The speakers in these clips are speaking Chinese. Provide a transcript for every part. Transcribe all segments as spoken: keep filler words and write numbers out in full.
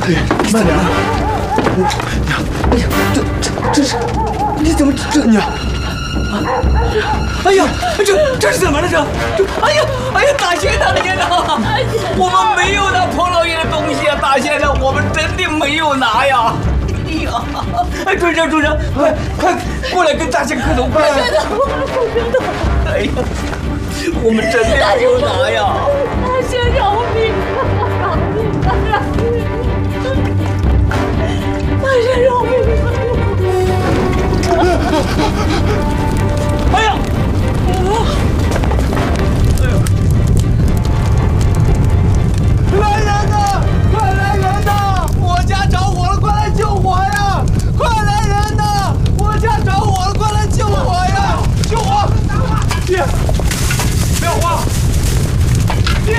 哎，慢点啊！娘，哎呀，这这这是，你怎么这娘？啊！哎呀，这这是怎么了？这这，哎呀，哎呀，大仙大爷呐！我们没有拿彭老爷的东西啊，大仙呐，我们真的没有拿呀！哎呀，哎，主任主任，快快过来跟大仙磕头，快！ 真的，真的。 哎呀，我们真的没有拿呀！ 大仙饶命啊！饶命啊！饶命！大仙饶命啊！哎呀！ 来人呐！快来人呐！我家着火了，快来救火呀！快来人呐！我家着火了，快来救火呀！救火！爹，不要慌！爹！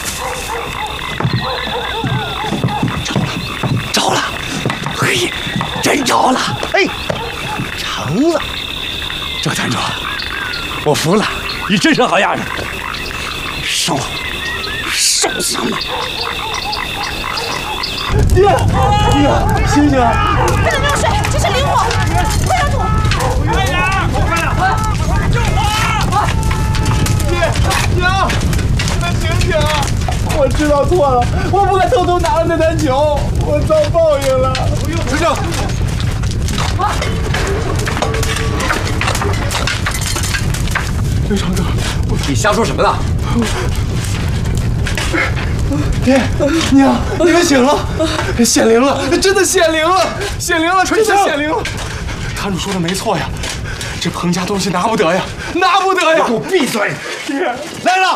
着了，着了！嘿，真着了！哎，成了！赵团长，我服了，你真是好样的！收，收什么？爹，爹，醒醒！ 这里没有水，这是灵火，快上土！ 快点，快点，快救火！ 爹，娘，你们醒醒！我知道错了，我不该偷偷拿了那坛酒，我遭报应了。学长，刘长哥， 你瞎说什么呢？ 爹，娘，你们醒了，显灵了，真的显灵了，显灵了，真的显灵了。摊主说的没错呀，这彭家东西拿不得呀，拿不得呀！ 给我闭嘴！ 爹， 来了。